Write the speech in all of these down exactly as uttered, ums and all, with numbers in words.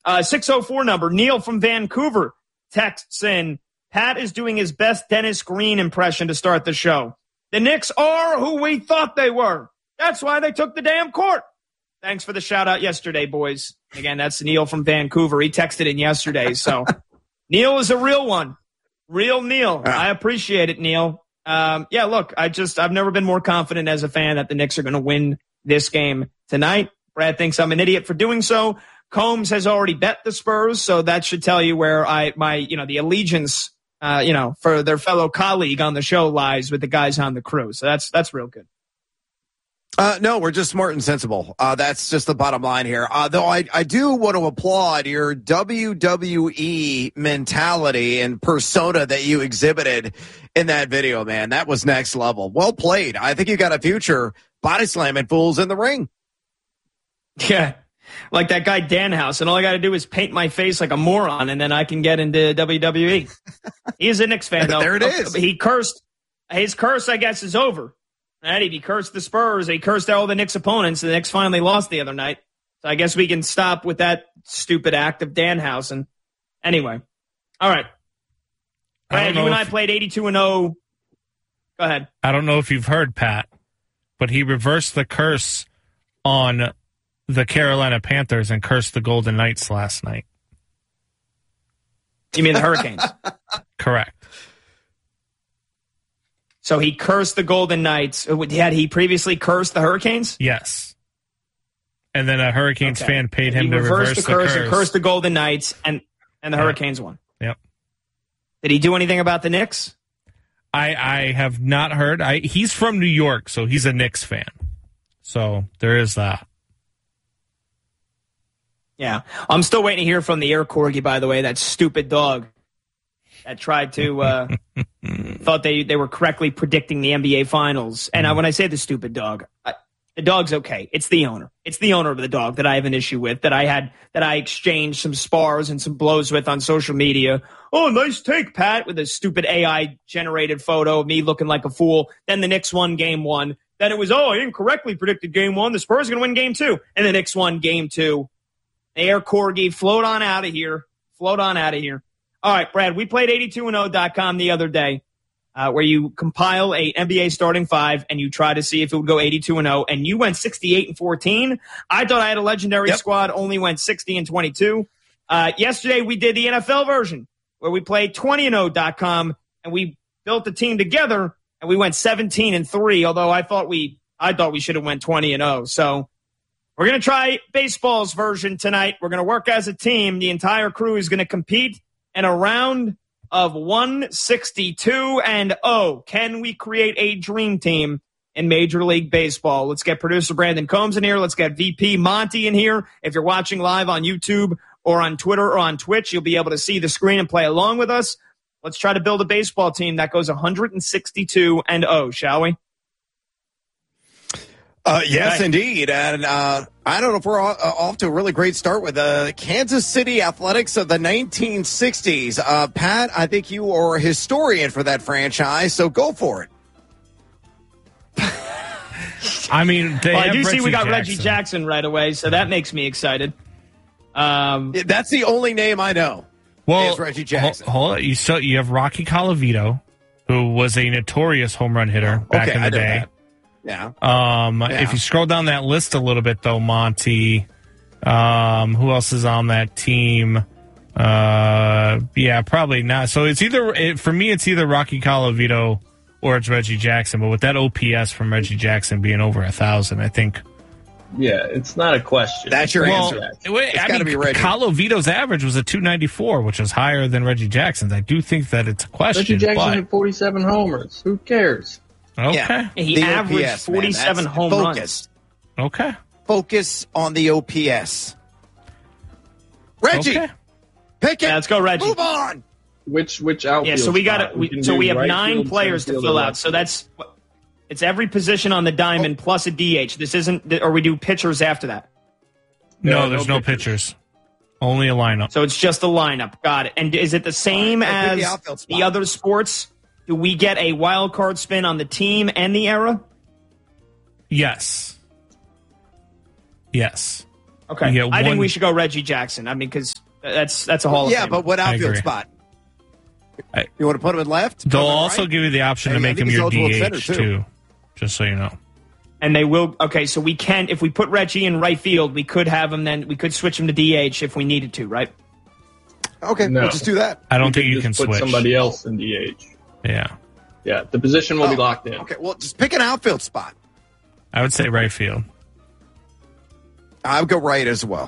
Uh, six oh four number, Neil from Vancouver texts in, Pat is doing his best Dennis Green impression to start the show. The Knicks are who we thought they were. That's why they took the damn court. Thanks for the shout out yesterday, boys. Again, that's Neil from Vancouver. He texted in yesterday. So Neil is a real one. Real Neil. I appreciate it, Neil. Um, yeah, look, I just, I've never been more confident as a fan that the Knicks are going to win this game tonight. Brad thinks I'm an idiot for doing so. Combs has already bet the Spurs, so that should tell you where I, my, you know, the allegiance, uh, you know, for their fellow colleague on the show lies with the guys on the crew. So that's, that's real good. Uh, no, we're just smart and sensible. Uh, that's just the bottom line here. Uh, though I, I do want to applaud your W W E mentality and persona that you exhibited in that video, man. That was next level. Well played. I think you got a future body slamming fools in the ring. Yeah. Like that guy Danhouse, and all I got to do is paint my face like a moron, and then I can get into W W E. He is a Knicks fan, though. There it is. He cursed. His curse, I guess, is over. Right? He cursed the Spurs. He cursed all the Knicks opponents. The Knicks finally lost the other night. So I guess we can stop with that stupid act of Danhouse. And anyway, all right. Brad, you and I played eighty-two and oh. Go ahead. I don't know if you've heard, Pat, but he reversed the curse on the Carolina Panthers and cursed the Golden Knights last night. You mean the Hurricanes? Correct. So he cursed the Golden Knights. Had he previously cursed the Hurricanes? Yes. And then a Hurricanes okay. fan paid and him to reverse the the curse. curse. And cursed the Golden Knights, and, and the yep. Hurricanes won. Yep. Did he do anything about the Knicks? I, I have not heard. I He's from New York, so he's a Knicks fan. So there is that. Yeah. I'm still waiting to hear from the air corgi, by the way, that stupid dog that tried to, uh, thought they, they were correctly predicting the N B A Finals. And I, when I say the stupid dog, I, the dog's okay. It's the owner. It's the owner of the dog that I have an issue with, that I had, that I exchanged some spars and some blows with on social media. Oh, nice take, Pat, with a stupid A I-generated photo of me looking like a fool. Then the Knicks won game one. Then it was, oh, I incorrectly predicted game one. The Spurs are going to win game two. And the Knicks won game two. Air Corgi, float on out of here. Float on out of here. All right, Brad, we played eighty-two and oh dot com the other day, uh, where you compile a N B A starting five and you try to see if it would go eighty-two and oh, and you went sixty-eight and fourteen. I thought I had a legendary yep. squad, only went sixty and twenty-two. Uh, yesterday, we did the N F L version, where we played twenty and oh dot com, and we built the team together, and we went seventeen and three, although I thought we I thought we should have went twenty and oh. So we're going to try baseball's version tonight. We're going to work as a team. The entire crew is going to compete in a round of one sixty-two and oh. Can we create a dream team in Major League Baseball? Let's get producer Brandon Combs in here. Let's get V P Monty in here. If you're watching live on YouTube or on Twitter or on Twitch, you'll be able to see the screen and play along with us. Let's try to build a baseball team that goes one sixty-two and oh, shall we? Uh, yes, right. indeed. And uh, I don't know if we're off, uh, off to a really great start with the Kansas City Athletics of the nineteen sixties. Uh, Pat, I think you are a historian for that franchise, so go for it. I mean, they well, have I do Reggie see we got Jackson. Reggie Jackson right away, so that makes me excited. Um, That's the only name I know. Well, is Reggie Jackson. Hold, hold on. You, so you have Rocky Colavito, who was a notorious home run hitter back okay, in the I know day. that. Yeah. Um, yeah. If you scroll down that list a little bit, though, Monty, um, who else is on that team? Uh, yeah, probably not. So it's either it, for me, it's either Rocky Colavito or it's Reggie Jackson. But with that O P S from Reggie Jackson being over a thousand, I think. Yeah, it's not a question. That's your well, answer. It's I mean, be Reggie. Colavito's average was a two ninety-four, which is higher than Reggie Jackson's. I do think that it's a question. Reggie Jackson but... had forty-seven homers. Who cares? Okay. Yeah. He the averaged O P S, forty-seven man, home focused. runs. Okay. Focus on the O P S. Reggie, okay. pick it. Yeah, let's go, Reggie. Move on. Which which outfield? Yeah, so we got spot? we, can so do we have right nine field, players center to field, fill or out. left So field. that's it's every position on the diamond plus a D H. This isn't, or we do pitchers after that. No, No, there's no no pitchers. pitchers. Only a lineup. So it's just a lineup. Got it. And is it the same Right, as the outfield spot. the other sports? Do we get a wild card spin on the team and the era? Yes. Yes. Okay, You get I think one- we should go Reggie Jackson. I mean, because that's that's a Hall of Yeah, Fame. but what outfield agree. spot? I- You want to put him in left? Put They'll him in also right? give you the option to Hey, I make think him he's your eligible D at H center, too. too. Just so you know. And they will. Okay, so we can, if we put Reggie in right field, we could have him. Then we could switch him to D H if we needed to, right? Okay, No. we'll just do that. I don't We think could you can just put switch. somebody else in D H. Yeah, Yeah, the position will be Oh, locked in. Okay, well, just pick an outfield spot. I would say right field. I would go right as well.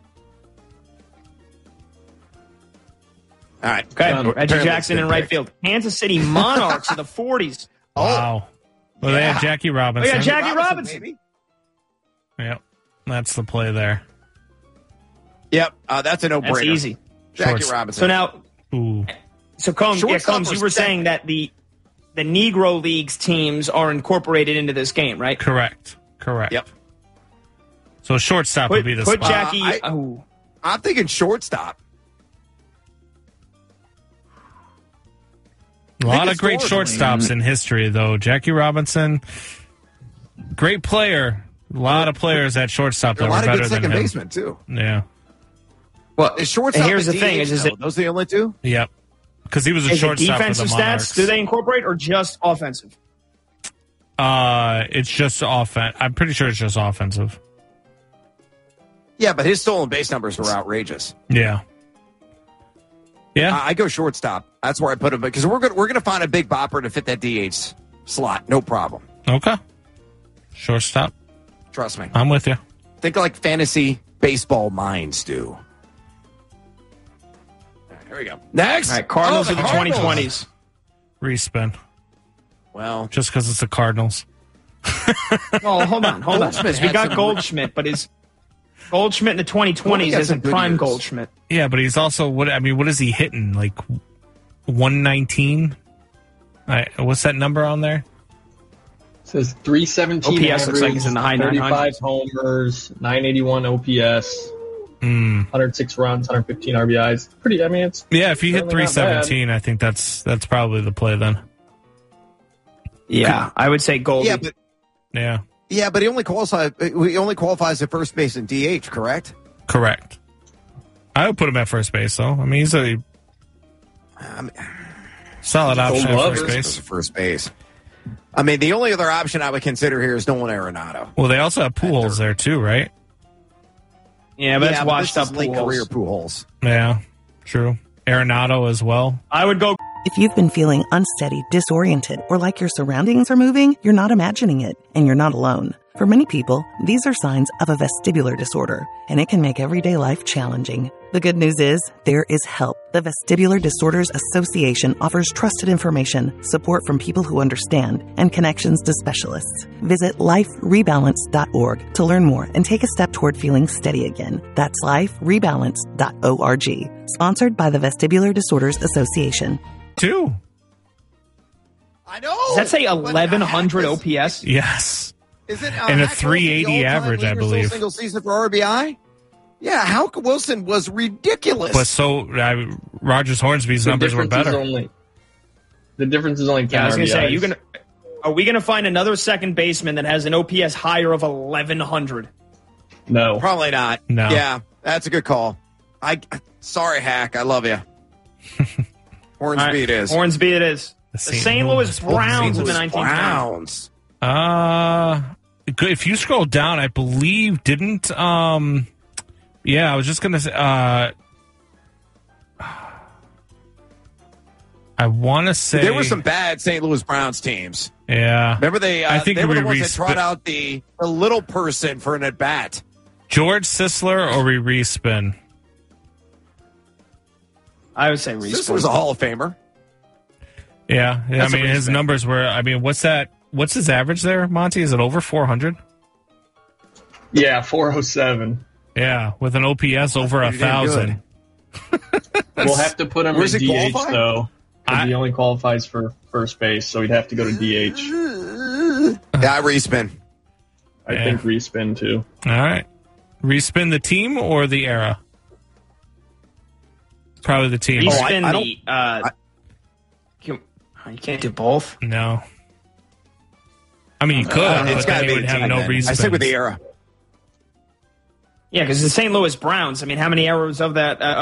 All right. Okay, Done. Reggie Apparently Jackson it's in been right picked. field. Kansas City Monarchs of the forties. Wow. Well, they yeah. had Jackie Robinson. Oh, yeah, Jackie Robinson. baby. Yep, that's the play there. Yep, uh, that's a no-brainer. That's easy. Jackie Shorts. Robinson. So now, Ooh, so Combs, yeah, Shortstop Combs, or you were second? saying that the the Negro Leagues teams are incorporated into this game, right? correct, correct. Yep. So shortstop Put, would be the put spot. Jackie. Uh, I- oh, I'm thinking shortstop. A lot of it's great historically. shortstops in history, though. Jackie Robinson, great player. A lot of players at shortstop There that are a were lot of better good than second him. basemen, too. Yeah. Well, is shortstop And here's and the thing, D H, is- is though? it- Those are the only two? Yep. Because he was a is it shortstop for defensive the Monarchs. stats? Do they incorporate or just offensive? Uh, it's just offense. I'm pretty sure it's just offensive. Yeah, but his stolen base numbers were outrageous. Yeah. Yeah. I, I go shortstop. That's where I put him because we're going we're going to find a big bopper to fit that D H slot. No problem. Okay. Shortstop. Trust me. I'm with you. Think like fantasy baseball minds do. All right, here we go. Next. All right, Cardinals Oh, of the Cardinals. twenty twenties. Respin. Well, Just because it's the Cardinals. Oh, hold on, hold on. Goldschmidt 'Cause we had got some- Goldschmidt, but his Goldschmidt in the twenty twenties Well, he had some isn't good prime years. Goldschmidt. Yeah, but he's also what I mean. What is he hitting? Like one nineteen. I what's that number on there? It says three seventeen O P S average, looks like he's in the high nine thirty-five hundreds. homers, nine eighty-one O P S, Hmm. one hundred six runs, one hundred fifteen R B Is. Pretty. I mean, it's Yeah, if you hit Certainly three not bad. seventeen, I think that's that's probably the play then. Yeah, I would say Goldie. yeah, but Yeah, yeah, but he only qualifies. He only qualifies at first base and D H. Correct. correct. I would put him at first base though. I mean, he's a I mean, solid option at Glover. first First base. first base. I mean, the only other option I would consider here is Nolan Arenado. Well, they also have Pujols there too, right? yeah, but that's yeah, washed but up this is late Pujols. career Pujols. Yeah, true. Arenado as well. I would go. If you've been feeling unsteady, disoriented, or like your surroundings are moving, you're not imagining it, and you're not alone. For many people, these are signs of a vestibular disorder, and it can make everyday life challenging. The good news is, there is help. The Vestibular Disorders Association offers trusted information, support from people who understand, and connections to specialists. Visit life rebalance dot org to learn more and take a step toward feeling steady again. That's life rebalance dot org. Sponsored by the Vestibular Disorders Association. Two. I know. Does that say But eleven hundred Hack O is- P S? Yes. Is it uh, And a Hack Wilson, three eighty the all-time average, I leader, still believe. Single season for R B I. Yeah, Houck Wilson was ridiculous. But so uh, Rogers Hornsby's the numbers were difference is better. only the difference is only ten Yeah, I was gonna R B Is. say, you gonna are we gonna find another second baseman that has an O P S higher of eleven hundred? No, Probably not. No. Yeah, that's a good call. I sorry, Hack. I love you. Hornsby it is. Hornsby it is. The Saint Saint Louis Louis Browns in the Saint Louis nineteen twenties. Browns. Uh, good. If you scroll down, I believe didn't. Um, yeah, I was just gonna say. Uh, I want to say There were some bad Saint Louis Browns teams. Yeah, Remember they? Uh, I think they were we the ones that respe- trot out the, the little person for an at bat. George Sisler or we respin. I would say This Reese. was a Hall of Famer. Yeah, I That's a mean his respin. numbers were. I mean, what's that? What's his average there, Monty? Is it over four hundred? yeah, four oh seven. Yeah, with an O P S over a pretty damn thousand. We'll have to put him Where's in he D H qualify? though. 'Cause I- he only qualifies for first base, so he'd have to go to D H. Yeah, I respin. I Yeah. think respin too. All right, respin the team or the era? Probably the team. Reese Oh, I- spin I don't- the. Uh, you, you can't do both. No. I mean, you could, Uh, but it's then got to you be would the have team. no then. reason. I stick with the era. Yeah, because the Saint Louis Browns. I mean, how many errors of that uh,